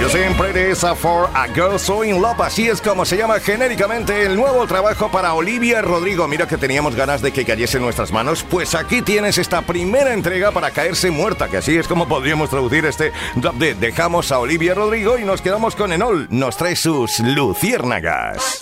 Yo siempre eres a For a Girl So In Love, así es como se llama genéricamente el nuevo trabajo para Olivia Rodrigo. Mira que teníamos ganas de que cayese en nuestras manos, pues aquí tienes esta primera entrega para caerse muerta, que así es como podríamos traducir este dub de Dejamos a Olivia Rodrigo y nos quedamos con Enol. Nos trae sus luciérnagas.